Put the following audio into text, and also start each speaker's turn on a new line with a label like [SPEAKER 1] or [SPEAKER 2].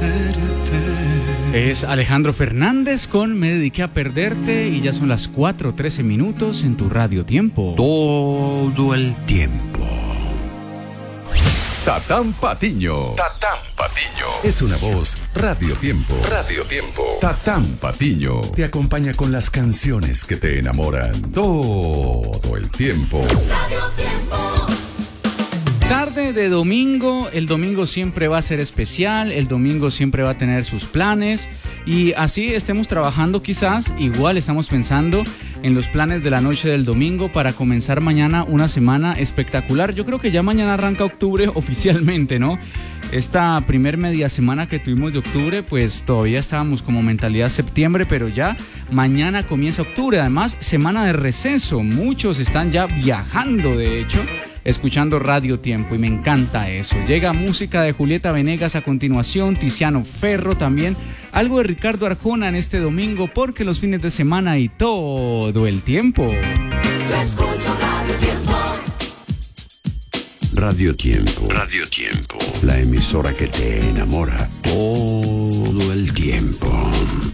[SPEAKER 1] Es Alejandro Fernández con Me dediqué a perderte y ya son las 4:13 minutos en tu Radio Tiempo.
[SPEAKER 2] Todo el tiempo.
[SPEAKER 3] Tatán Patiño. Tatán Patiño. Es una voz. Radio Tiempo. Radio Tiempo. Tatán Patiño. Te acompaña con las canciones que te enamoran. Todo el tiempo.
[SPEAKER 4] Radio Tiempo.
[SPEAKER 1] Tarde de domingo, el domingo siempre va a ser especial, el domingo siempre va a tener sus planes y así estemos trabajando quizás, igual estamos pensando en los planes de la noche del domingo para comenzar mañana una semana espectacular. Yo creo que ya mañana arranca octubre oficialmente, ¿no? Esta primer media semana que tuvimos de octubre, pues todavía estábamos como mentalidad septiembre, pero ya mañana comienza octubre, además semana de receso, muchos están ya viajando de hecho, escuchando Radio Tiempo y me encanta eso. Llega música de Julieta Venegas a continuación, Tiziano Ferro también, algo de Ricardo Arjona en este domingo porque los fines de semana y todo el tiempo.
[SPEAKER 4] Yo escucho Radio Tiempo.
[SPEAKER 2] Radio Tiempo. Radio Tiempo. La emisora que te enamora todo el tiempo.